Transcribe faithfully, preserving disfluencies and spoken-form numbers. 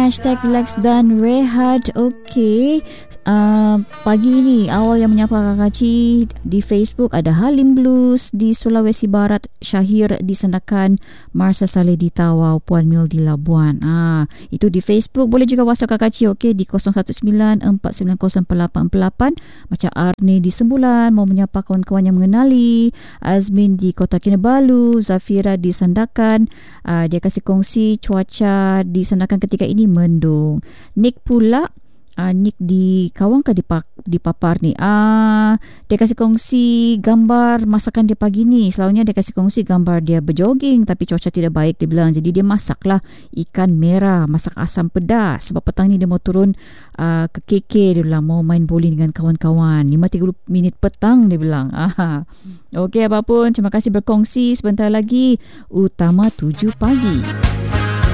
hashtag Lex dan Rehat. Okey, uh, pagi ini awal yang menyapa Kakak Ci di Facebook ada Halim Blues di Sulawesi Barat, Syahir di Sandakan, Marsa Saleh di Tawau, Puan Mil di Labuan. Ah, itu di Facebook. Boleh juga WhatsApp Kakak Ci, okey, di kosong satu sembilan empat sembilan kosong lapan lapan. Macam Arni di Sembulan mau menyapa kawan-kawan yang mengenali, Azmin di Kota Kinabalu, Zafira di Sandakan. Uh, dia kasih kongsi cuaca di Sandakan ketika ini mendung. Nick pula, uh, Nick di Kawang ke di, di Papar ni, uh, dia kasih kongsi gambar masakan dia pagi ni. Selalunya dia kasih kongsi gambar dia berjoging, tapi cuaca tidak baik dia bilang, jadi dia masaklah ikan merah, masak asam pedas. Sebab petang ni dia mau turun uh, ke K K, dia bilang mau main bowling dengan kawan-kawan lima tiga puluh minit petang dia bilang. Aha. Okey, apapun, terima kasih berkongsi. Sebentar lagi Utama tujuh pagi.